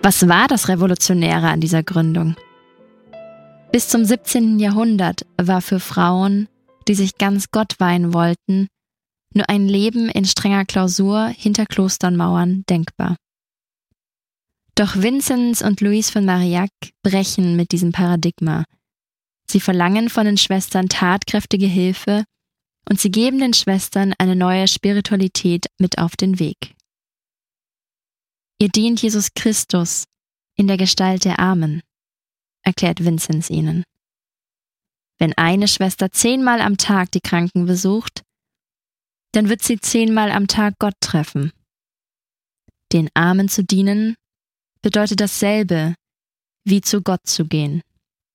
Was war das Revolutionäre an dieser Gründung? Bis zum 17. Jahrhundert war für Frauen, die sich ganz Gott weihen wollten, nur ein Leben in strenger Klausur hinter Klostermauern denkbar. Doch Vinzenz und Louise von Marillac brechen mit diesem Paradigma. Sie verlangen von den Schwestern tatkräftige Hilfe und sie geben den Schwestern eine neue Spiritualität mit auf den Weg. Ihr dient Jesus Christus in der Gestalt der Armen, erklärt Vinzenz ihnen. Wenn eine Schwester 10-mal am Tag die Kranken besucht, dann wird sie 10-mal am Tag Gott treffen. Den Armen zu dienen bedeutet dasselbe, wie zu Gott zu gehen.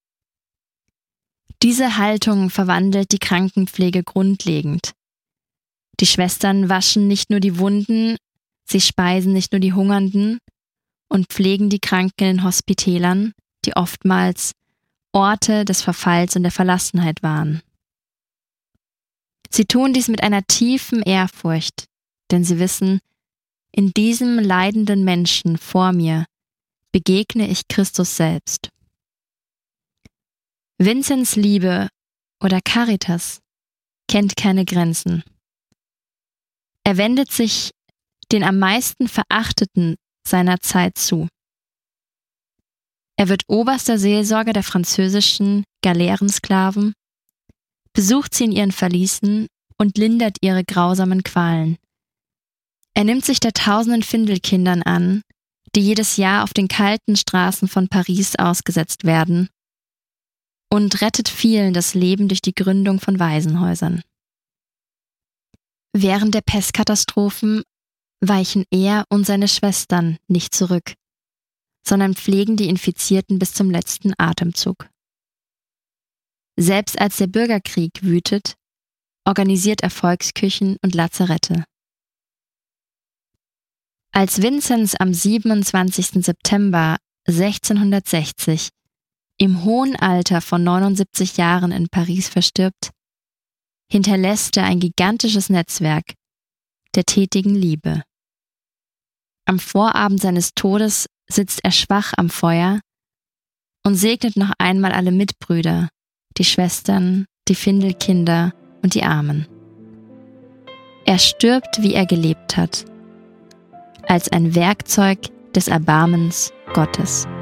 Diese Haltung verwandelt die Krankenpflege grundlegend. Die Schwestern waschen nicht nur die Wunden, sie speisen nicht nur die Hungernden und pflegen die Kranken in Hospitälern, die oftmals Orte des Verfalls und der Verlassenheit waren. Sie tun dies mit einer tiefen Ehrfurcht, denn sie wissen, in diesem leidenden Menschen vor mir begegne ich Christus selbst. Vinzenz Liebe oder Caritas kennt keine Grenzen. Er wendet sich den am meisten Verachteten seiner Zeit zu. Er wird oberster Seelsorger der französischen Galeerensklaven, besucht sie in ihren Verließen und lindert ihre grausamen Qualen. Er nimmt sich der tausenden Findelkindern an, die jedes Jahr auf den kalten Straßen von Paris ausgesetzt werden, und rettet vielen das Leben durch die Gründung von Waisenhäusern. Während der Pestkatastrophen weichen er und seine Schwestern nicht zurück, sondern pflegen die Infizierten bis zum letzten Atemzug. Selbst als der Bürgerkrieg wütet, organisiert er Volksküchen und Lazarette. Als Vinzenz am 27. September 1660 im hohen Alter von 79 Jahren in Paris verstirbt, hinterlässt er ein gigantisches Netzwerk der tätigen Liebe. Am Vorabend seines Todes sitzt er schwach am Feuer und segnet noch einmal alle Mitbrüder, die Schwestern, die Findelkinder und die Armen. Er stirbt, wie er gelebt hat, als ein Werkzeug des Erbarmens Gottes.